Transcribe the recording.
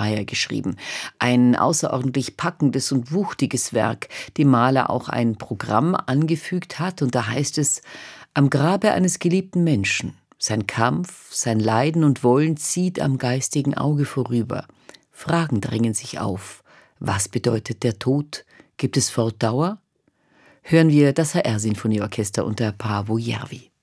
Meyer geschrieben. Ein außerordentlich packendes und wuchtiges Werk, dem Mahler auch ein Programm angefügt hat. Und da heißt es: Am Grabe eines geliebten Menschen. Sein Kampf, sein Leiden und Wollen zieht am geistigen Auge vorüber. Fragen drängen sich auf. Was bedeutet der Tod? Gibt es Fortdauer? Hören wir das HR-Sinfonieorchester unter Paavo Järvi.